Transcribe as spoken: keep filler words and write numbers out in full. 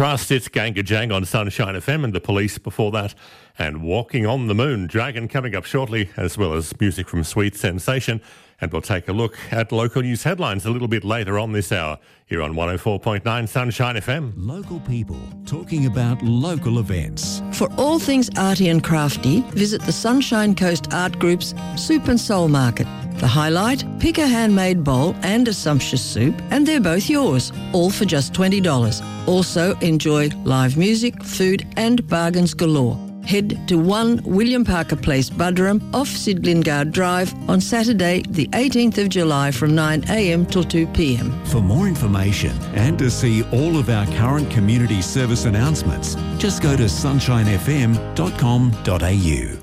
Trust, it's Gangajang on Sunshine F M, and The Police before that, and Walking on the Moon. Dragon coming up shortly, as well as music from Sweet Sensation. And we'll take a look at local news headlines a little bit later on this hour here on one oh four point nine Sunshine F M. Local people talking about local events. For all things arty and crafty, visit the Sunshine Coast Art Group's Soup and Soul Market. The highlight, pick a handmade bowl and a sumptuous soup, and they're both yours, all for just twenty dollars. Also, enjoy live music, food and bargains galore. Head to one William Parker Place, Buderim, off Sid Lingard Drive on Saturday, the eighteenth of July from nine a m till two p m. For more information and to see all of our current community service announcements, just go to sunshine f m dot com dot a u.